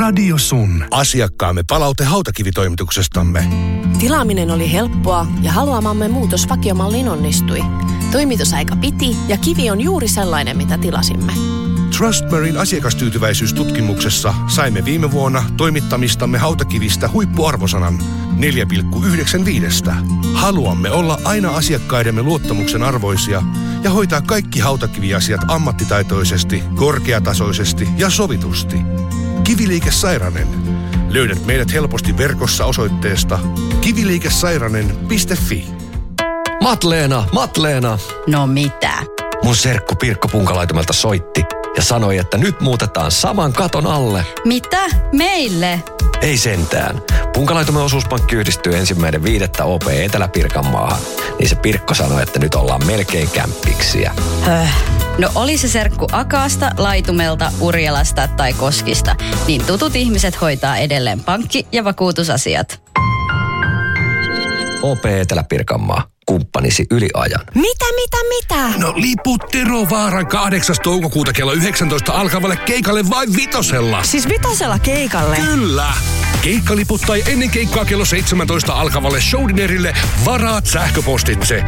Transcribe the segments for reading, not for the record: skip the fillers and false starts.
Radio Sun. Asiakkaamme palaute hautakivitoimituksestamme. Tilaaminen oli helppoa ja haluamamme muutos vakiomalliin onnistui. Toimitusaika piti ja kivi on juuri sellainen, mitä tilasimme. Trustmarine asiakastyytyväisyystutkimuksessa saimme viime vuonna toimittamistamme hautakivistä huippuarvosanan 4,95. Haluamme olla aina asiakkaidemme luottamuksen arvoisia ja hoitaa kaikki hautakiviasiat ammattitaitoisesti, korkeatasoisesti ja sovitusti. Kiviliike Sairanen. Löydät meidät helposti verkossa osoitteesta kiviliikesairanen.fi. Matleena. No mitä? Mun serkku Pirkko Punkalaitumelta soitti ja sanoi, että nyt muutetaan saman katon alle. Mitä? Meille? Ei sentään. Punkalaitumen osuuspankki yhdistyy 1.5. OP Etelä-Pirkanmaahan. Niin se Pirkko sanoi, että nyt ollaan melkein kämppiksiä. No oli se serkku Akaasta, Laitumelta, Urjalasta tai Koskista, niin tutut ihmiset hoitaa edelleen pankki- ja vakuutusasiat. OP Etelä-Pirkanmaa. Kumppanisi yli ajan. Mitä? No liput Tero Vaaran 8. toukokuuta kello 19 alkavalle keikalle vain 5. Siis 5 keikalle? Kyllä! Keikkaliput tai ennen keikkaa kello 17 alkavalle showdinerille varaat sähköpostitse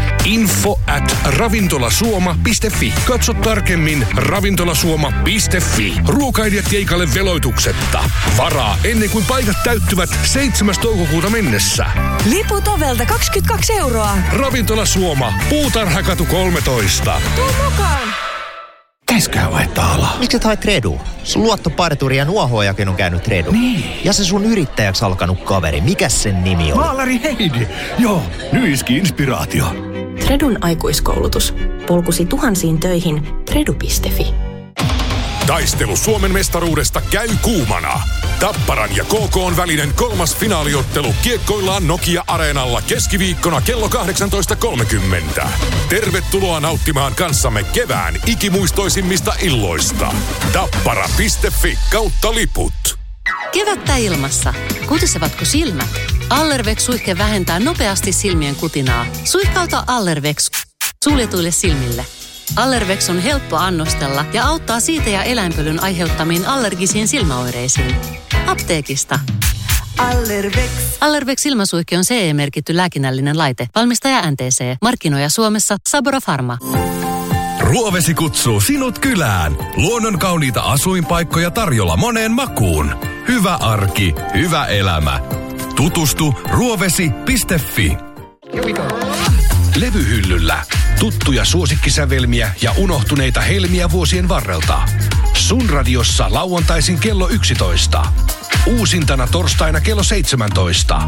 info@ravintolasuoma.fi. Katso tarkemmin ravintolasuoma.fi. Ruokailijat keikalle veloituksetta. Varaa ennen kuin paikat täyttyvät 7. toukokuuta mennessä. Liput ovelta 22 €. Ravintola Suoma, Puutarhakatu 13. Tuu mukaan! Käisköhän vaihtaa alaa? Miksi et hae Tredu? Sun luottoparturi ja nuohoojakin on käynyt Tredu. Niin. Ja se sun yrittäjäksi alkanut kaveri, mikäs sen nimi on? Maalari Heidi. Joo, nyiski inspiraatio. Tredun aikuiskoulutus. Polkusi tuhansiin töihin. Tredu.fi. Taistelu Suomen mestaruudesta käy kuumana. Tapparan ja KK:n välinen 3. finaaliottelu kiekkoillaan Nokia-areenalla keskiviikkona kello 18.30. Tervetuloa nauttimaan kanssamme kevään ikimuistoisimmista illoista. Tappara.fi/liput. Kevättä ilmassa. Kutisevatko silmät? Allervex-suihke vähentää nopeasti silmien kutinaa. Suihkauta Allervex suljetuille silmille. Allervex on helppo annostella ja auttaa siitä ja eläinpölyn aiheuttamiin allergisiin silmäoireisiin. Apteekista. Allervex silmäsuihke on CE-merkitty lääkinnällinen laite. Valmistaja NTC. Markkinoija Suomessa Sabora Pharma. Ruovesi kutsuu sinut kylään. Luonnon kauniita asuinpaikkoja tarjolla moneen makuun. Hyvä arki, hyvä elämä. Tutustu ruovesi.fi. Levyhyllyllä. Tuttuja suosikkisävelmiä ja unohtuneita helmiä vuosien varrelta. Sun radiossa lauantaisin kello 11. Uusintana torstaina kello 17.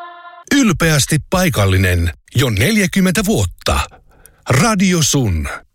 Ylpeästi paikallinen jo 40 vuotta. Radio Sun.